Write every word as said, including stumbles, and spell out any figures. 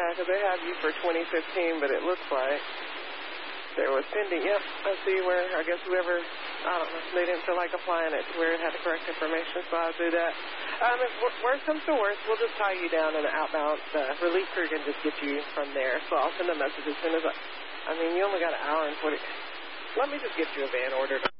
Yeah, because they have you for twenty fifteen, but it looks like there was pending. Yep, I see where, I guess whoever, I don't know, they didn't feel like applying it to where it had the correct information, so I'll do that. Um, if worse comes to worse, we'll just tie you down in an outbound uh, relief crew and just get you from there. So I'll send a message as soon as I, I mean, you only got an hour and forty. Let me just get you a van ordered.